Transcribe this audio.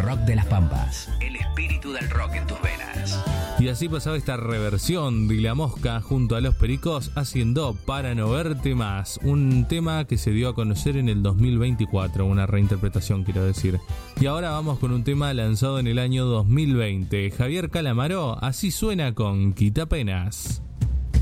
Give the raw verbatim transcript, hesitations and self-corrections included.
rock de las Pampas. El espíritu del rock en tus venas. Y así pasaba esta reversión de La Mosca junto a Los Pericos haciendo Para no verte más, un tema que se dio a conocer en el dos mil veinticuatro, una reinterpretación quiero decir. Y ahora vamos con un tema lanzado en el año dos mil veinte. Javier Calamaro, así suena con Quitapenas.